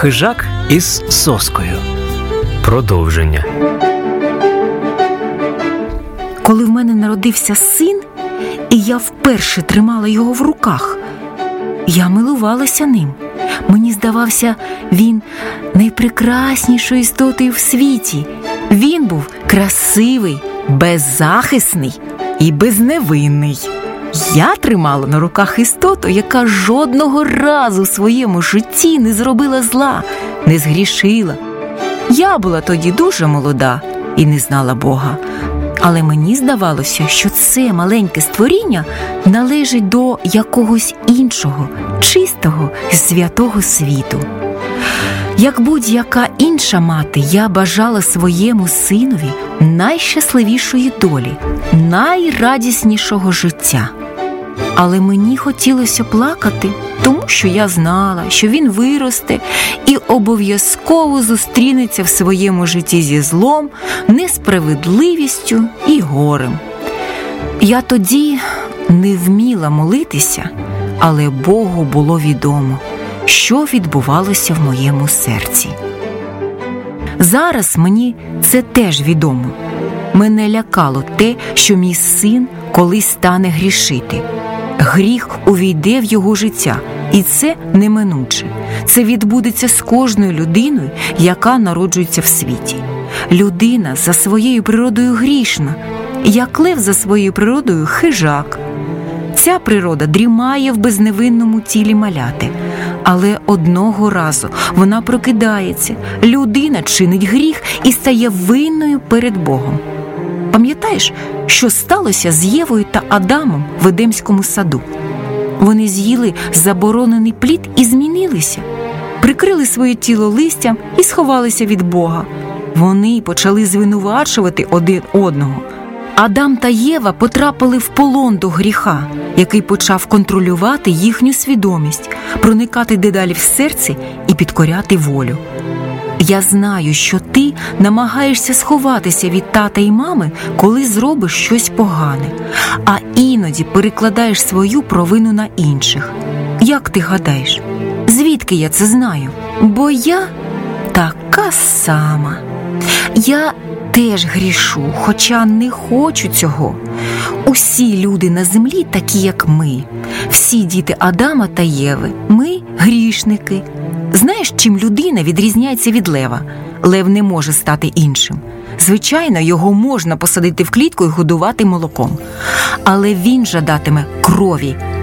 Хижак із соскою. Продовження. Коли в мене народився син, і я вперше тримала його в руках, я милувалася ним. Мені здавався, він найпрекраснішою істотою в світі. Він був красивий, беззахисний і безневинний. Я тримала на руках істоту, яка жодного разу в своєму житті не зробила зла, не згрішила. Я була тоді дуже молода і не знала Бога. Але мені здавалося, що це маленьке створіння належить до якогось іншого, чистого і святого світу. Як будь-яка інша мати, я бажала своєму синові найщасливішої долі, найрадіснішого життя. Але мені хотілося плакати, тому що я знала, що він виросте і обов'язково зустрінеться в своєму житті зі злом, несправедливістю і горем. Я тоді не вміла молитися, але Богу було відомо, що відбувалося в моєму серці. Зараз мені це теж відомо. Мене лякало те, що мій син колись стане грішити. Гріх увійде в його життя, і це неминуче. Це відбудеться з кожною людиною, яка народжується в світі. Людина за своєю природою грішна, як лев за своєю природою хижак. Ця природа дрімає в безневинному тілі маляти, але одного разу вона прокидається, людина чинить гріх і стає винною перед Богом. Пам'ятаєш, що сталося з Євою та Адамом в Едемському саду? Вони з'їли заборонений плід і змінилися, прикрили своє тіло листям і сховалися від Бога. Вони почали звинувачувати один одного. Адам та Єва потрапили в полон до гріха, який почав контролювати їхню свідомість, проникати дедалі в серце і підкоряти волю. Я знаю, що ти намагаєшся сховатися від тата і мами, коли зробиш щось погане, а іноді перекладаєш свою провину на інших. Як ти гадаєш, звідки я це знаю? Бо я така сама. Я теж грішу, хоча не хочу цього. Усі люди на землі такі, як ми. Всі діти Адама та Єви. Ми грішники. Знаєш, чим людина відрізняється від лева? Лев не може стати іншим. Звичайно, його можна посадити в клітку і годувати молоком. Але він жадатиме крові,